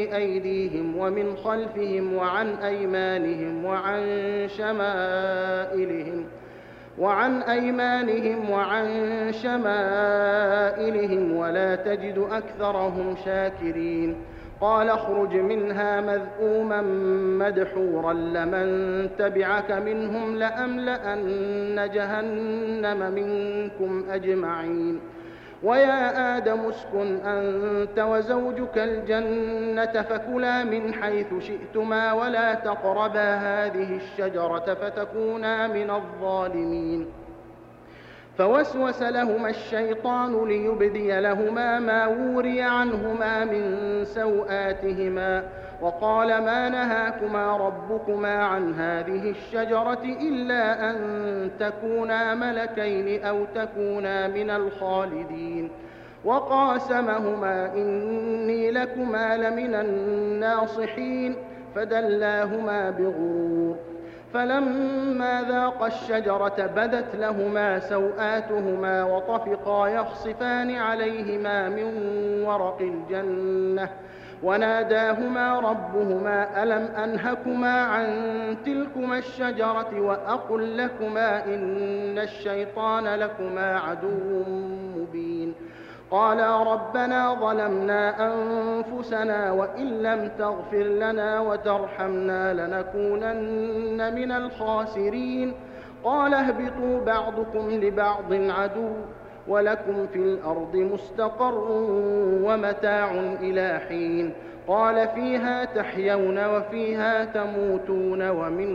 أيديهم ومن خلفهم وعن أيمانهم وعن شمائلهم ولا تجد أكثرهم شاكرين. قال اخرج منها مذءوما مدحورا لمن تبعك منهم لأملأن جهنم منكم أجمعين. ويا آدم اسكن أنت وزوجك الجنة فكلا من حيث شئتما ولا تقربا هذه الشجرة فتكونا من الظالمين. فوسوس لهما الشيطان ليبدي لهما ما وري عنهما من سوآتهما وقال ما نهاكما ربكما عن هذه الشجرة إلا أن تكونا ملكين أو تكونا من الخالدين. وقاسمهما إني لكما لمن الناصحين فدلاهما بغرور. فلما ذاقا الشجرة بدت لهما سوآتهما وطفقا يخصفان عليهما من ورق الجنة وناداهما ربهما ألم أنهكما عن تلكما الشجرة وأقل لكما إن الشيطان لكما عدو مبين. قالا ربنا ظلمنا أنفسنا وإن لم تغفر لنا وترحمنا لنكونن من الخاسرين. قال اهبطوا بعضكم لبعض عدو ولكم في الأرض مستقر ومتاع إلى حين. قال فيها تحيون وفيها تموتون ومن